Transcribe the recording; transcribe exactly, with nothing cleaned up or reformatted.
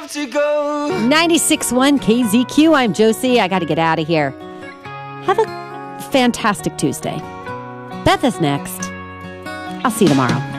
to go. ninety-six point one K Z Q. I'm Josie. I got to get out of here. Have a fantastic Tuesday. Beth is next. I'll see you tomorrow.